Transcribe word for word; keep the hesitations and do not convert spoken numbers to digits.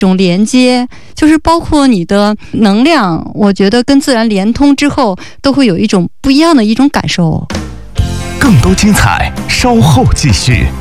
种连接，就是包括你的能量，我觉得跟自然连通之后，都会有一种不一样的一种感受。 更多精彩，稍后继续。